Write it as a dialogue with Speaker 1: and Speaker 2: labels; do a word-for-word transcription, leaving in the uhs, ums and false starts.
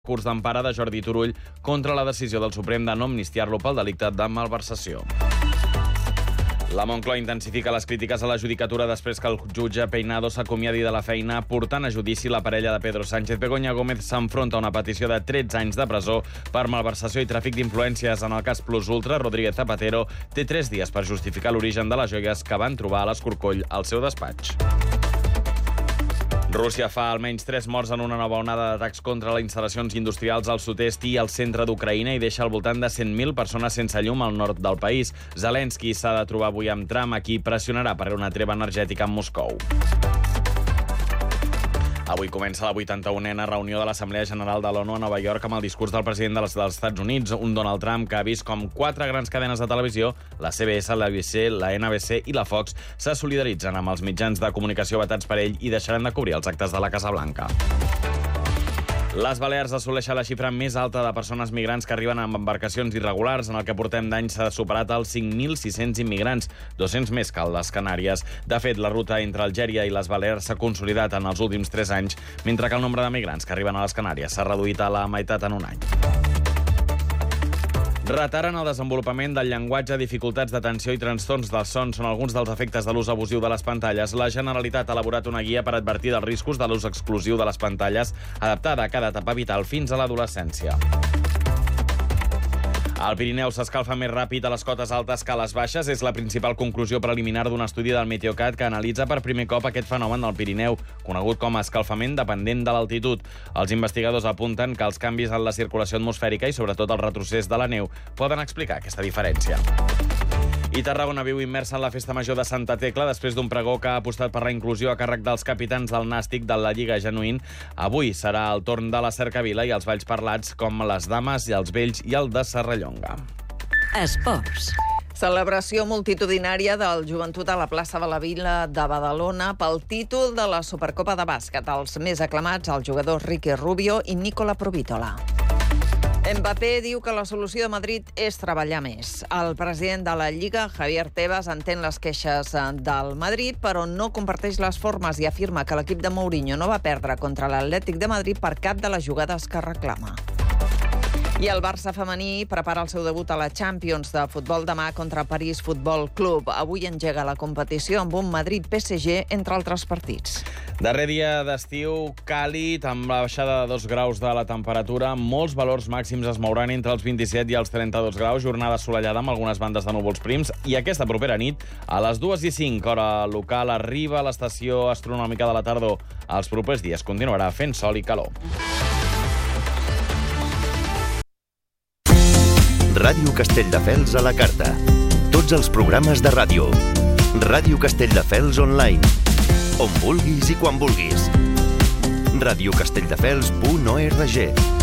Speaker 1: curs d'empara de Jordi Turull contra la decisió del Suprem de no amnistiar-lo pel delicte de malversació. La Moncloa intensifica les crítiques a la judicatura després que el jutge Peinado s'acomiadi de la feina portant a judici la parella de Pedro Sánchez. Begoña Gómez s'enfronta a una petició de tretze anys de presó per malversació i tràfic d'influències. En el cas Plus Ultra, Rodríguez Zapatero té tres dies per justificar l'origen de les joies que van trobar a l'Escorcoll al seu despatx. Rússia fa almenys tres morts en una nova onada d'atacs contra les instal·lacions industrials al sud-est i al centre d'Ucraïna i deixa al voltant de cent mil persones sense llum al nord del país. Zelensky s'ha de trobar avui amb Trump, a qui pressionarà per una treva energètica amb Moscou. Avui comença la vuitanta-unena reunió de l'Assemblea General de l'ONU a Nova York amb el discurs del president dels Estats Units, un Donald Trump que ha vist com quatre grans cadenes de televisió, la C B S, la A B C, la N B C i la Fox, se solidaritzen amb els mitjans de comunicació vetats per ell i deixaran de cobrir els actes de la Casa Blanca. Les Balears assoleixen la xifra més alta de persones migrants que arriben amb embarcacions irregulars. En el que portem d'any s'ha superat els cinc mil sis-cents immigrants, dos-cents més que les Canàries. De fet, la ruta entre Algèria i les Balears s'ha consolidat en els últims tres anys, mentre que el nombre de migrants que arriben a les Canàries s'ha reduït a la meitat en un any. Retard en el desenvolupament del llenguatge, dificultats d'atenció i trastorns del son són alguns dels efectes de l'ús abusiu de les pantalles. La Generalitat ha elaborat una guia per advertir dels riscos de l'ús exclusiu de les pantalles, adaptada a cada etapa vital fins a l'adolescència. El Pirineu s'escalfa més ràpid a les cotes altes que a les baixes. És la principal conclusió preliminar d'un estudi del Meteocat que analitza per primer cop aquest fenomen del Pirineu, conegut com a escalfament dependent de l'altitud. Els investigadors apunten que els canvis en la circulació atmosfèrica i sobretot el retrocés de la neu poden explicar aquesta diferència. I Tarragona viu immersa en la festa major de Santa Tecla després d'un pregó que ha apostat per la inclusió a càrrec dels capitans del Nàstic de la Lliga Genuïn. Avui serà el torn de la cercavila i els balls parlats com les dames i els vells i el de Serrallonga.
Speaker 2: Esports.
Speaker 3: Celebració multitudinària del Joventut a la plaça de la Vila de Badalona pel títol de la Supercopa de bàsquet. Els més aclamats, els jugadors Ricky Rubio i Nicola Provítola. Mbappé diu que la solució de Madrid és treballar més. El president de la Lliga, Javier Tebas, entén les queixes del Madrid, però no comparteix les formes i afirma que l'equip de Mourinho no va perdre contra l'Atlètic de Madrid per cap de les jugades que reclama. I el Barça femení prepara el seu debut a la Champions de futbol demà contra París Futbol Club. Avui engega la competició amb un Madrid-P S G, entre altres partits.
Speaker 1: Darrer dia d'estiu càlid, amb la baixada de dos graus de la temperatura. Molts valors màxims es mouran entre els vint-i-set i els trenta-dos graus. Jornada assolellada amb algunes bandes de núvols prims. I aquesta propera nit, a les dues i cinc, hora local, arriba l'estació astronòmica de la tardor. Els propers dies continuarà fent sol i calor.
Speaker 4: Ràdio Castelldefels a la carta. Tots els programes de ràdio. Ràdio Castelldefels online. On vulguis i quan vulguis. radiocastelldefels punt org.